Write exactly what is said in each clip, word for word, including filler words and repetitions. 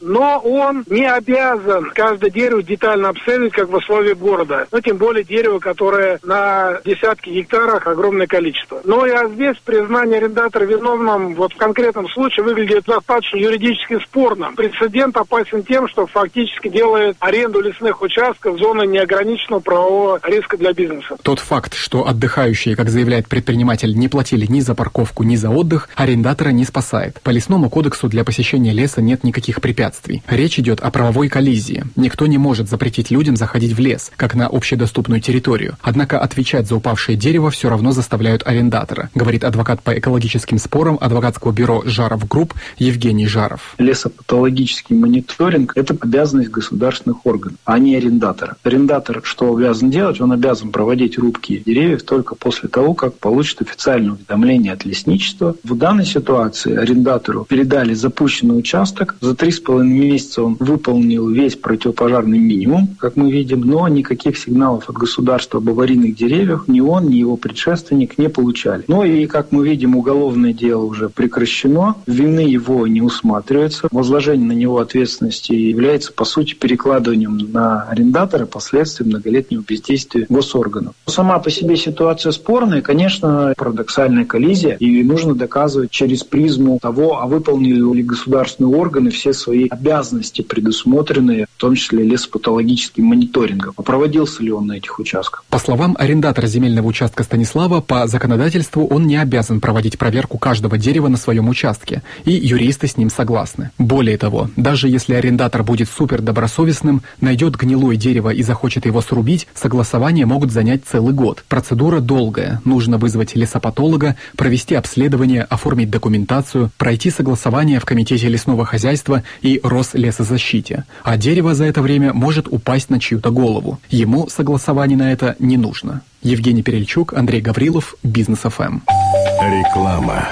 но он не обязан каждое дерево детально обследовать, как в условиях города. Ну, тем более дерево, которое на десятки гектарах огромное количество. Но и здесь признание арендатора виновным вот в конкретном случае выглядит достаточно юридически спорным. Прецедент опасен тем, что фактически делает аренду лесных участков зоной неограниченного правового риска для бизнеса. Тот факт, что отдыхающие, как заявляет предприниматель, не платили ни за парковку, ни за отдых, арендатора не спасает. По лесному кодексу для посещения леса нет никаких препятствий. Речь идет о правовой коллизии. Никто не может запретить людям заходить в лес, как на общедоступную территорию. Однако отвечать за упавшее дерево все равно заставляют арендатора, говорит адвокат по экологическим спорам адвокатского бюро «Жаров Групп» Евгений Жаров. Лесопатологический мониторинг – это обязанность государственных органов, а не арендатора. Арендатор что обязан делать? Он обязан проводить рубки деревьев только после того, как получит официальное уведомление от лесничества. В данной ситуации арендатору передали запущенный участок. За три с половиной месяца он выполнил весь противопожарный минимум, как мы видим, но никаких сигналов от государства об аварийных деревьях ни он, ни его предшественник не получали. Ну и, как мы видим, уголовное дело уже прекращено, вины его не усматривается, возложение на него ответственности является, по сути, перекладыванием на арендатора последствий многолетнего бездействия госорганов. Сама по себе ситуация спорная, конечно, парадоксальная коллизия, и нужно доказывать через призму того, а выполнили ли государственные органы все свои обязанности, предусмотренные, в том числе лесопатологическим мониторингом. А проводился ли он на этих участках? По словам арендатора земельного участка Станислава, по законодательству он не обязан проводить проверку каждого дерева на своем участке, и юристы с ним согласны. Более того, даже если арендатор будет супердобросовестным, найдет гнилое дерево и захочет его срубить, согласования могут занять целый год. Процедура долгая. Нужно вызвать лесопатолога, провести обследование, оформить документацию, пройти согласование в Комитете лесного хозяйства и Рослесозащите. А дерево за это время может упасть на чью-то голову. Ему согласований на это не нужно. Евгений Перельчук, Андрей Гаврилов, Бизнес эф эм. Реклама.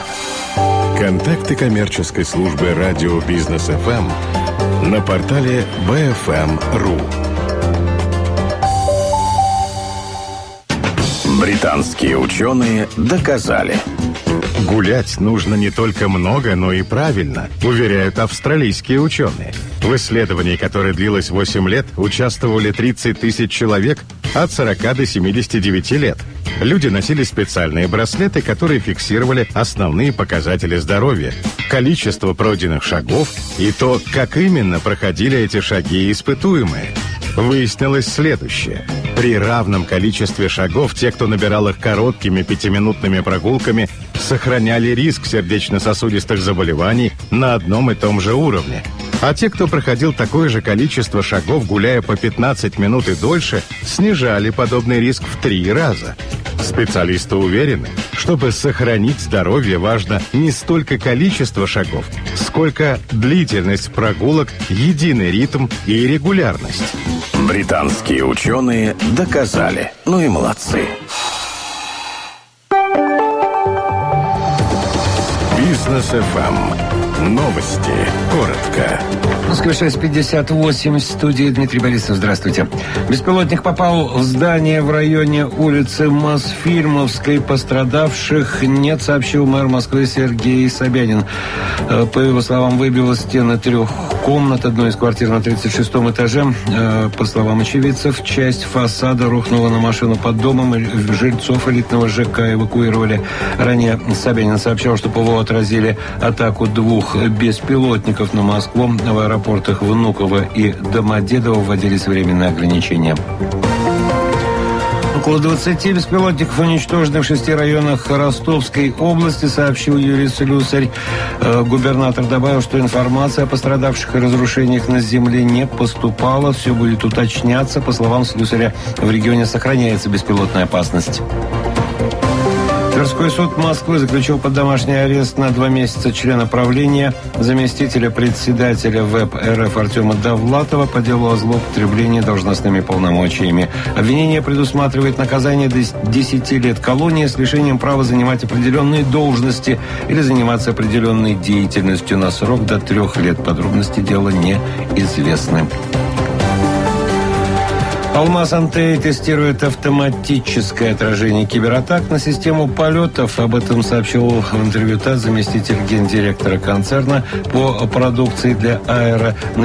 Контакты коммерческой службы радио Бизнес эф эм на портале би эф эм точка ру. Британские ученые доказали. Гулять нужно не только много, но и правильно, уверяют австралийские ученые. В исследовании, которое длилось восемь лет, участвовали тридцать тысяч человек от сорока до семидесяти девяти лет. Люди носили специальные браслеты, которые фиксировали основные показатели здоровья, количество пройденных шагов и то, как именно проходили эти шаги испытуемые. Выяснилось следующее. При равном количестве шагов те, кто набирал их короткими пятиминутными прогулками, сохраняли риск сердечно-сосудистых заболеваний на одном и том же уровне. А те, кто проходил такое же количество шагов, гуляя по пятнадцать минут и дольше, снижали подобный риск в три раза. Специалисты уверены, чтобы сохранить здоровье, важно не столько количество шагов, сколько длительность прогулок, единый ритм и регулярность. Британские ученые доказали. Ну и молодцы. Бизнес эф эм. Новости. Коротко. Москва шесть пятьдесят восемь, в студии Дмитрий Борисов. Здравствуйте. Беспилотник попал в здание в районе улицы Мосфильмовской. Пострадавших нет, сообщил мэр Москвы Сергей Собянин. По его словам, выбило стены трех комнат одной из квартир на тридцать шестом этаже. По словам очевидцев, часть фасада рухнула на машину под домом. Жильцов элитного ЖК эвакуировали. Ранее Собянин сообщал, что ПВО отразили атаку двух беспилотников на Москву. В аэропортах Внуково и Домодедово вводились временные ограничения. Около двадцати беспилотников уничтожены в шести районах Ростовской области, сообщил Юрий Слюсарь. Губернатор добавил, что информация о пострадавших и разрушениях на земле не поступала. Все будет уточняться. По словам Слюсаря, в регионе сохраняется беспилотная опасность. Тверской суд Москвы заключил под домашний арест на два месяца члена правления, заместителя председателя ВЭП РФ Артема Довлатова по делу о злоупотреблении должностными полномочиями. Обвинение предусматривает наказание до десяти лет колонии с лишением права занимать определенные должности или заниматься определенной деятельностью на срок до трех лет. Подробности дела неизвестны. Алмаз Антей тестирует автоматическое отражение кибератак на систему полетов. Об этом сообщил в интервью ТАСС заместитель гендиректора концерна по продукции для аэро.